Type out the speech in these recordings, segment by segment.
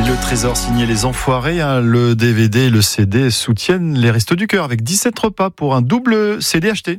Le Trésor signé Les Enfoirés, le DVD et le CD soutiennent les Restos du Cœur avec 17 repas pour un double CD acheté.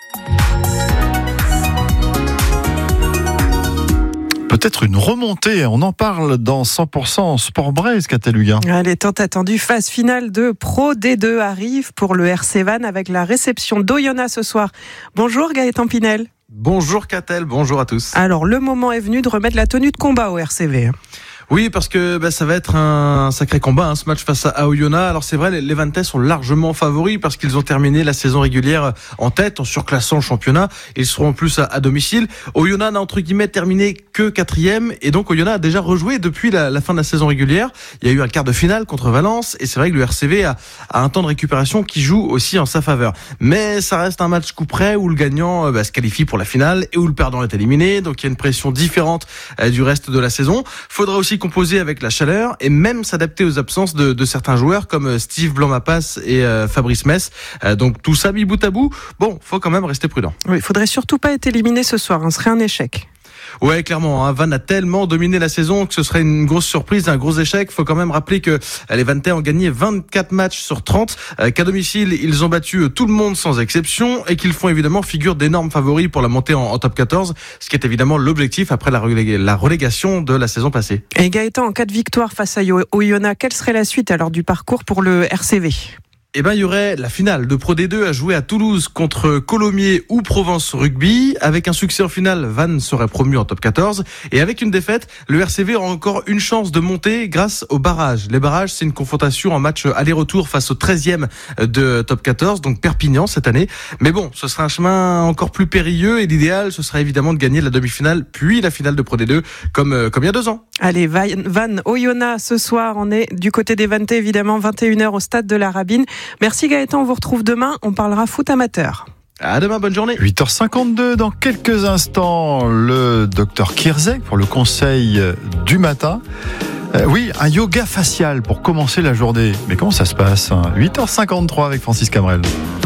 Peut-être une remontée, on en parle dans 100% Sport-Braise, Cataluga. Les tant attendus phase finale de Pro D2 arrive pour le RC Vannes avec la réception d'Oyonnax ce soir. Bonjour Gaëtan Pinel. Bonjour Catel, bonjour à tous. Alors le moment est venu de remettre la tenue de combat au RCV. Oui, parce que ça va être un sacré combat, ce match face à Oyonnax. Alors c'est vrai, les Vantais sont largement favoris parce qu'ils ont terminé la saison régulière en tête, en surclassant le championnat. Ils seront en plus à domicile. Oyonnax n'a entre guillemets terminé que 4e et donc Oyonnax a déjà rejoué depuis la fin de la saison régulière. Il y a eu un quart de finale contre Valence et c'est vrai que le RCV a un temps de récupération qui joue aussi en sa faveur. Mais ça reste un match coup près où le gagnant se qualifie pour la finale et où le perdant est éliminé. Donc il y a une pression différente du reste de la saison. Faudra aussi composer avec la chaleur et même s'adapter aux absences de certains joueurs comme Steve Blanc-Mapas et Fabrice Mess. Donc tout ça mis bout à bout, faut quand même rester prudent. Oui, il faudrait surtout pas être éliminé ce soir, ce serait un échec. Ouais, clairement, Vannes a tellement dominé la saison que ce serait une grosse surprise, un gros échec. Faut quand même rappeler que les Vantais ont gagné 24 matchs sur 30, qu'à domicile, ils ont battu tout le monde sans exception et qu'ils font évidemment figure d'énormes favoris pour la montée en top 14, ce qui est évidemment l'objectif après la relégation de la saison passée. Et Gaëtan, en cas de victoire face à Oyonnax, quelle serait la suite alors du parcours pour le RCV ? Il y aurait la finale de Pro D2 à jouer à Toulouse contre Colomiers ou Provence Rugby. Avec un succès en finale, Vannes serait promu en top 14. Et avec une défaite, le RCV aura encore une chance de monter grâce aux barrages. Les barrages, c'est une confrontation en match aller-retour face au 13e de top 14, donc Perpignan cette année. Mais ce sera un chemin encore plus périlleux et l'idéal, ce sera évidemment de gagner la demi-finale, puis la finale de Pro D2, comme il y a 2 ans. Allez, Vannes, Oyonnax, ce soir, on est du côté des Vantais, évidemment, 21h au stade de la Rabine. Merci Gaëtan, on vous retrouve demain, on parlera foot amateur. À demain, bonne journée. 8h52, dans quelques instants, le docteur Kierzek pour le conseil du matin. Oui, un yoga facial pour commencer la journée. Mais comment ça se passe ? 8h53 avec Francis Cabrel.